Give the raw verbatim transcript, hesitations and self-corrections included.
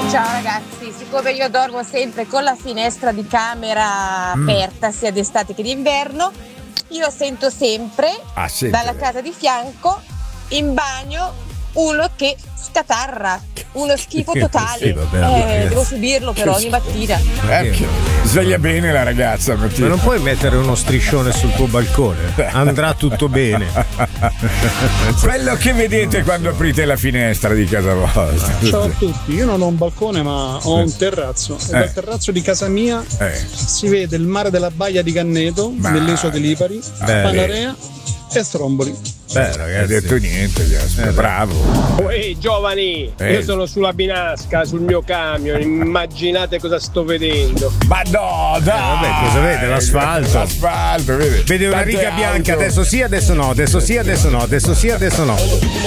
Ciao ragazzi, siccome io dormo sempre con la finestra di camera mm. aperta sia d'estate che d'inverno, io sento sempre ah, dalla casa di fianco in bagno uno che scatarra, uno schifo totale. Sì, vabbè, eh, devo subirlo però ogni mattina. Eh, sveglia bene la ragazza. Ma non puoi mettere uno striscione sul tuo balcone, andrà tutto bene. Quello che vedete quando aprite la finestra di casa vostra. Ciao a tutti, io non ho un balcone ma ho un terrazzo e dal terrazzo di casa mia eh. si vede il mare della baia di Canneto, ma... nell'isola di Lipari, Panarea e Stromboli. Beh, ragazzi, hai detto niente, eh, bravo. Ehi giovani, eh. io sono sulla Binasca, sul mio camion, immaginate cosa sto vedendo. Ma no, dai! Eh, vabbè, cosa vede? L'asfalto. L'asfalto, vede. Vede una riga bianca, adesso sì, adesso no, adesso sì, adesso no, adesso sì, adesso no.